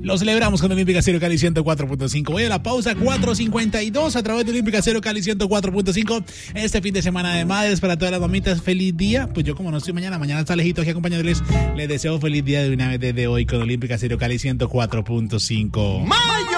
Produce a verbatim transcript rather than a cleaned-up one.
Lo celebramos con Olímpica Stereo Cali ciento cuatro punto cinco. Voy a la pausa, cuatro cincuenta y dos a través de Olímpica Stereo Cali ciento cuatro punto cinco. Este fin de semana de madres para todas las mamitas. Feliz día. Pues yo como no estoy mañana, mañana está lejito aquí acompañándoles. Les deseo feliz día de una vez desde hoy con Olímpica Stereo Cali ciento cuatro punto cinco. ¡May!